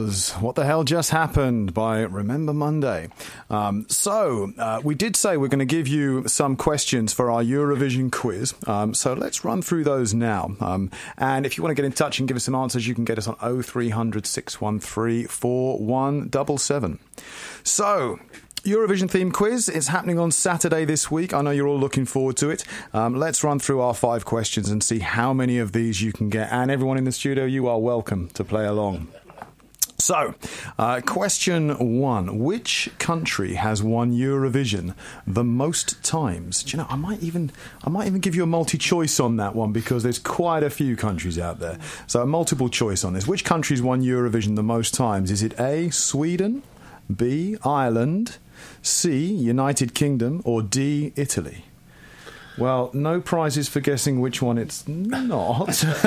was What the Hell Just Happened by Remember Monday. We did say we're going to give you some questions for our Eurovision quiz. So let's run through those now. And if you want to get in touch and give us some answers, you can get us on 0300 613 4177. So, Eurovision theme quiz. It's happening on Saturday this week. I know you're all looking forward to it. Let's run through our 5 questions and see how many of these you can get. And everyone in the studio, you are welcome to play along. So, question 1. Which country has won Eurovision the most times? Do you know, I might even give you a multi-choice on that one because there's quite a few countries out there. So, a multiple choice on this. Which country's won Eurovision the most times? Is it A, Sweden, B, Ireland, C, United Kingdom, or D, Italy? Well, no prizes for guessing which one it's not.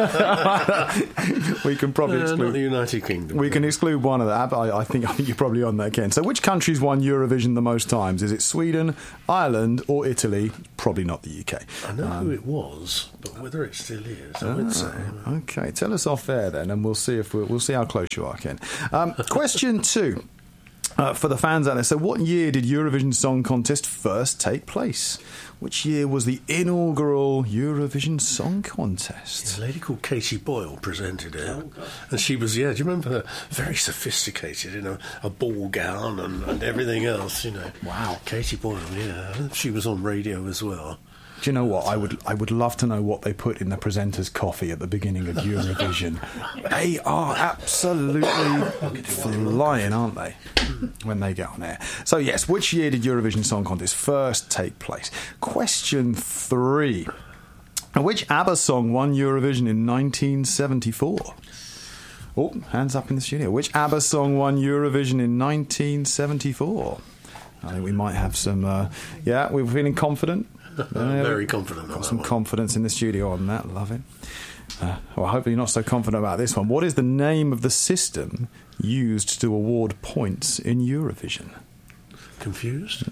We can probably exclude... not the United Kingdom. We can exclude one of that, but I think you're probably on that, Ken. So which country's won Eurovision the most times? Is it Sweden, Ireland, or Italy? Probably not the UK. I know who it was, but whether it still is, I would say. Okay, tell us off air then, and we'll see if we'll see how close you are, Ken. Question 2. For the fans out there, so what year did Eurovision Song Contest first take place? Which year was the inaugural Eurovision Song Contest? A lady called Katie Boyle presented it. And she was, do you remember her? Very sophisticated in a ball gown and everything else, Wow. Katie Boyle, yeah. She was on radio as well. Do you know what? I would love to know what they put in the presenter's coffee at the beginning of Eurovision. They are absolutely flying, aren't they, when they get on air? So, yes, which year did Eurovision Song Contest first take place? Question 3. Which ABBA song won Eurovision in 1974? Oh, hands up in the studio. Which ABBA song won Eurovision in 1974? I think we might have some... we're feeling confident. Very confident. Got some confidence in the studio on that. Love it. Hopefully you're not so confident about this one. What is the name of the system used to award points in Eurovision? Confused?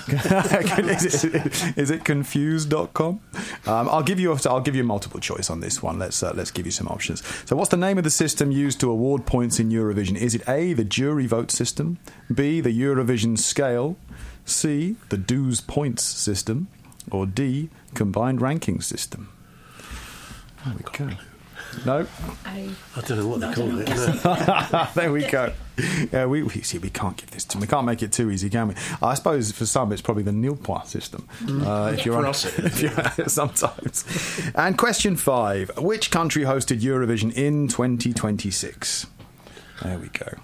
Is it confused.com? I'll give you a multiple choice on this one. Let's give you some options. So what's the name of the system used to award points in Eurovision? Is it A, the jury vote system, B, the Eurovision scale, C, the dues points system, or D, combined ranking system? There we go. No? I don't know what they call it. No. There we go. Yeah, we can't give this to them. We can't make it too easy, can we? I suppose for some it's probably the nil point system. Sometimes. And question 5. Which country hosted Eurovision in 2026? There we go.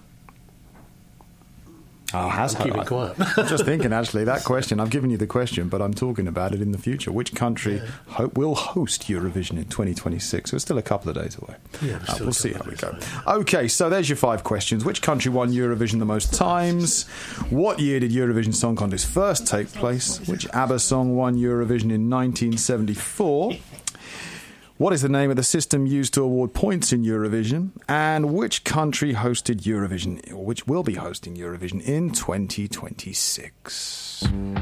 Keep it quiet. I'm just thinking, actually, that question, I've given you the question, but I'm talking about it in the future. Which country will host Eurovision in 2026? So it's still a couple of days away. Yeah, we'll see how we go. Okay, so there's your 5 questions. Which country won Eurovision the most times? What year did Eurovision Song Contest first take place? Which ABBA song won Eurovision in 1974? What is the name of the system used to award points in Eurovision? And which country hosted Eurovision, or which will be hosting Eurovision in 2026?